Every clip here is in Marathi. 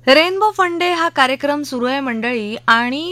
रेनबो फंडे हा कार्यक्रम सुरू आहे मंडळी. आणि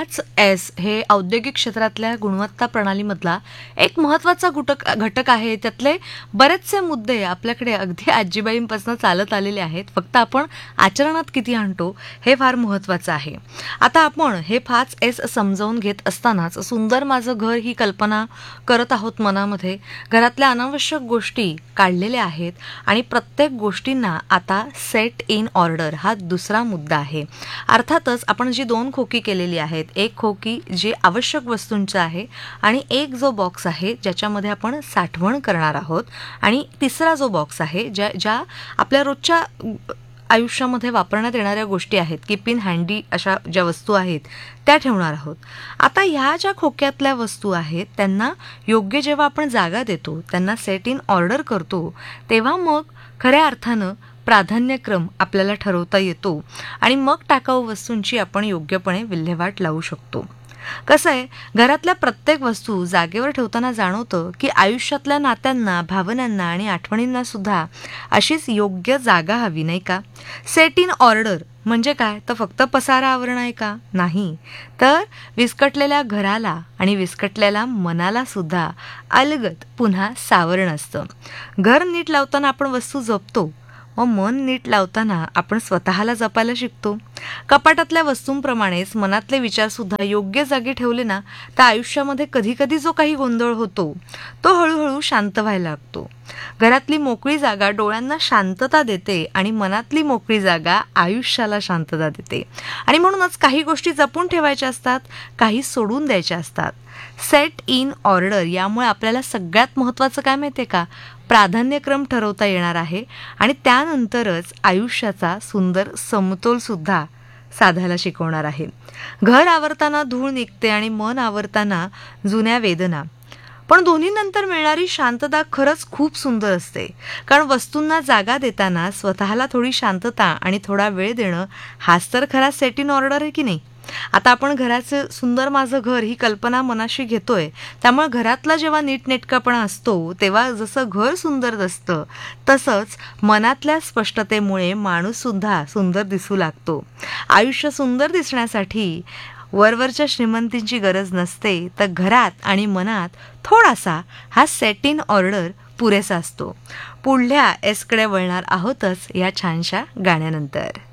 5S हे औद्योगिक क्षेत्रातल्या गुणवत्ता प्रणालीमधला एक महत्त्वाचा घटक आहे. त्यातले बरेचसे मुद्दे आपल्याकडे अगदी आजीबाईंपासून चालत आलेले आहेत. फक्त आपण आचरणात किती आणतो हे फार महत्त्वाचं आहे. आता आपण हे 5S समजावून घेत असतानाच सुंदर माझं घर ही कल्पना करत आहोत मनामध्ये. घरातल्या अनावश्यक गोष्टी काढलेल्या आहेत आणि प्रत्येक गोष्टींना आता सेट इन ऑर्डर हा दुसरा मुद्दा आहे. अर्थातच आपण जी 2 खोकी केलेली आहेत, एक खोकी जी आवश्यक वस्तूंचं आहे आणि एक जो बॉक्स आहे ज्याच्यामध्ये आपण साठवण करणार आहोत, आणि तिसरा जो बॉक्स आहे ज्या आपल्या रोजच्या आयुष्यामध्ये वापरण्यात येणाऱ्या गोष्टी आहेत, कीप इन हँडी अशा ज्या वस्तू आहेत त्या ठेवणार आहोत. आता ह्या ज्या खोक्यातल्या वस्तू आहेत त्यांना योग्य जेव्हा आपण जागा देतो, त्यांना सेट इन ऑर्डर करतो, तेव्हा मग खऱ्या अर्थानं प्राधान्यक्रम आपल्याला ठरवता येतो आणि मग टाकाऊ वस्तूंची आपण योग्यपणे विल्हेवाट लावू शकतो. कसं आहे, घरातल्या प्रत्येक वस्तू जागेवर ठेवताना जाणवतं की आयुष्यातल्या नात्यांना, भावनांना आणि आठवणींना सुद्धा अशीच योग्य जागा हवी, नाही का? सेट इन ऑर्डर म्हणजे काय, तर फक्त पसारा आवरण आहे का? नाही, तर विस्कटलेल्या घराला आणि विस्कटलेल्या मनाला सुद्धा अलगद पुन्हा सावरण असतं. घर नीट लावताना आपण वस्तू जपतो, व मन नीट लावताना आपण स्वतःला जपायला शिकतो. कपाटातल्या वस्तूंप्रमाणेच मनातले विचारसुद्धा योग्य जागी ठेवले ना, तर आयुष्यामध्ये कधी कधी जो काही गोंधळ होतो तो हळूहळू शांत व्हायला लागतो. घरातली मोकळी जागा डोळ्यांना शांतता देते आणि मनातली मोकळी जागा आयुष्याला शांतता देते. आणि म्हणूनच काही गोष्टी जपून ठेवायच्या असतात, काही सोडून द्यायच्या असतात. सेट इन ऑर्डर यामुळे आपल्याला सगळ्यात महत्त्वाचं काय माहिती आहे का, प्राधान्यक्रम ठरवता येणार आहे आणि त्यानंतरच आयुष्याचा सुंदर समतोल सुद्धा साधायला शिकवणार आहे. घर आवरताना धूळ निघते आणि मन आवरताना जुन्या वेदना, पण दोन्ही नंतर मिळणारी शांतता खरंच खूप सुंदर असते. कारण वस्तूंना जागा देताना स्वतःला थोडी शांतता आणि थोडा वेळ देणं हाच तर खरा सेट इन ऑर्डर आहे की नाही. आता आपण घराचं सुंदर माझं घर ही कल्पना मनाशी घेतोय, त्यामुळे घरातला जेव्हा नीटनेटकापणा असतो तेव्हा जसं घर सुंदर दिसतं, तसंच मनातल्या स्पष्टतेमुळे माणूस सुद्धा सुंदर दिसू लागतो. आयुष्य सुंदर दिसण्यासाठी वरवरच्या श्रीमंतींची गरज नसते, तर घरात आणि मनात थोडासा हा सेट इन ऑर्डर पुरेसा असतो. पुढल्या एसकडे वळणार आहोतच या छानशा गाण्यानंतर.